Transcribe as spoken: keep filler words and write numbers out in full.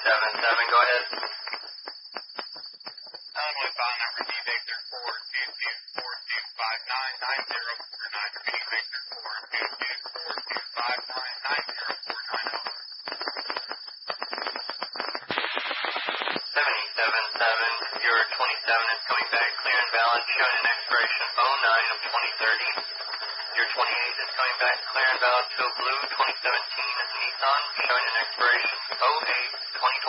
seven seven, go ahead. I'm with file number D Victor four two two four two five nine nine zero four nine. Repeating Victor four two two four two five nine nine zero four nine. seven seven, your twenty-seven is coming back clear and valid, showing an expiration oh nine of twenty thirty. Your twenty-eight is coming back clear and valid to a blue twenty seventeen is Nissan, showing an expiration oh eight twenty twenty.